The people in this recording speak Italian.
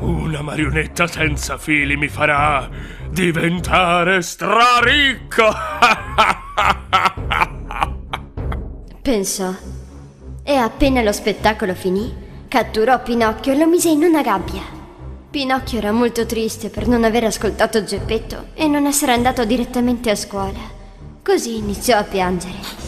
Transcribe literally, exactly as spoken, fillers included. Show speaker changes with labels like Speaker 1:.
Speaker 1: Una marionetta senza fili mi farà diventare straricco.
Speaker 2: Pensò. E appena lo spettacolo finì, catturò Pinocchio e lo mise in una gabbia. Pinocchio era molto triste per non aver ascoltato Geppetto e non essere andato direttamente a scuola. Così iniziò a piangere.